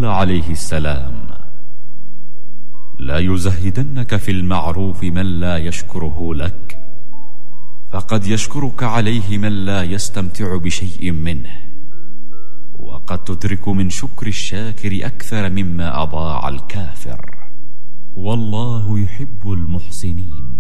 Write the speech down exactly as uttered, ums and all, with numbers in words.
قال عليه السلام: لا يزهدنك في المعروف من لا يشكره لك، فقد يشكرك عليه من لا يستمتع بشيء منه، وقد تدرك من شكر الشاكر أكثر مما أضاع الكافر، والله يحب المحسنين.